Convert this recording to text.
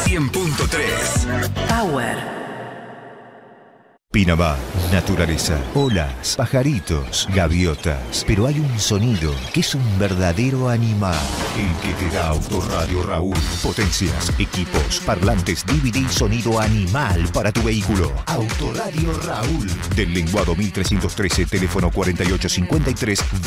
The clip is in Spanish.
100.3. Power. Pinamar, naturaleza, olas, pajaritos, gaviotas. Pero hay un sonido que es un verdadero animal. El que te da Autoradio Raúl. Potencias, equipos, parlantes, DVD, sonido animal para tu vehículo. Autoradio Raúl. Del Lenguado 1313, teléfono 4853